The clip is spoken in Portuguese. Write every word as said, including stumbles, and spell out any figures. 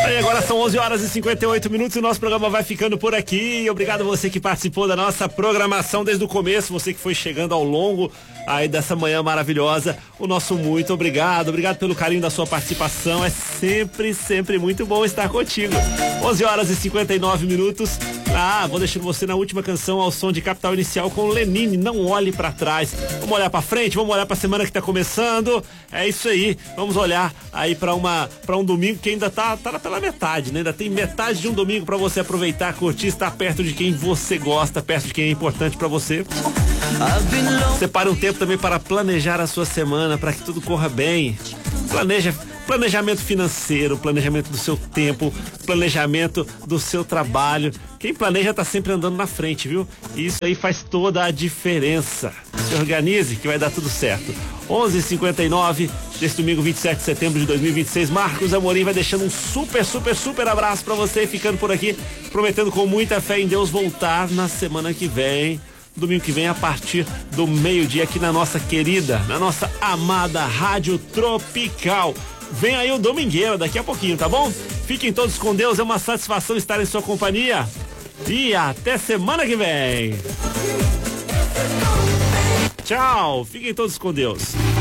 E agora são onze horas e cinquenta e oito minutos e o nosso programa vai ficando por aqui. Obrigado a você que participou da nossa programação desde o começo, você que foi chegando ao longo aí dessa manhã maravilhosa. O nosso muito obrigado. Obrigado pelo carinho da sua participação. É sempre, sempre muito bom estar contigo. onze horas e cinquenta e nove minutos. Ah, vou deixando você na última canção ao som de Capital Inicial com Lenine. Não olhe pra trás. Vamos olhar pra frente, vamos olhar pra semana que tá começando. É isso aí. Vamos olhar aí pra uma para um domingo que ainda tá tá pela metade, né? Ainda tem metade de um domingo pra você aproveitar, curtir, estar perto de quem você gosta, perto de quem é importante pra você. Separe um tempo também para planejar a sua semana, para que tudo corra bem. Planeja planejamento financeiro, planejamento do seu tempo, planejamento do seu trabalho. Quem planeja tá sempre andando na frente, viu? E isso aí faz toda a diferença. Se organize que vai dar tudo certo. onze e cinquenta e nove desse domingo vinte e sete de setembro de dois mil e vinte e seis. Marcos Amorim vai deixando um super, super, super abraço para você, ficando por aqui, prometendo com muita fé em Deus voltar na semana que vem. Domingo que vem a partir do meio-dia aqui na nossa querida, na nossa amada Rádio Tropical. Vem aí o Domingueiro daqui a pouquinho, tá bom? Fiquem todos com Deus, é uma satisfação estar em sua companhia. E até semana que vem. Tchau, fiquem todos com Deus.